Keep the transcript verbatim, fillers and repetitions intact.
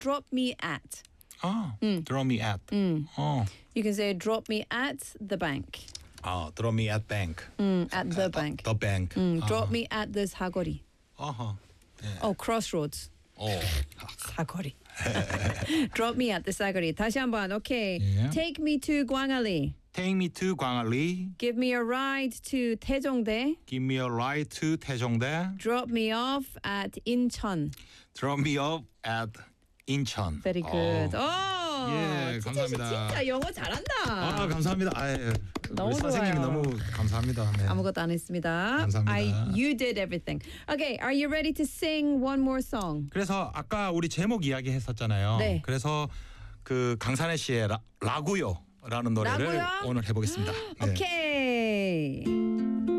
drop me at. 아, 음. drop me at. 음. 어. You can say drop me at the bank. 아, drop me at bank. 음, at the bank. The bank. 음, drop 아. me at the 사거리. 어허. 네. Oh, crossroads. 어. 사거리. Drop me at the 사거리. 다시 한번. Okay. 예. Take me to 광안리. Take me to 광안리. Give me a ride to 태종대. Give me a ride to 태종대. Drop me off at 인천. Drop me up at 인천. Very good. 어. 오, 예, 진짜, 감사합니다. 진짜 영어 잘한다. 아, 감사합니다. 아유, 너무 우리 선생님 좋아요. 너무 감사합니다. 네. 아무것도 안 했습니다. 감사합니다. I, you did everything. Okay, are you ready to sing one more song? 그래서 아까 우리 제목 이야기했었잖아요. 네. 그래서 그 강산혜 씨의 라, 라구요라는 노래를 라구요? 오늘 해보겠습니다. 네. Okay.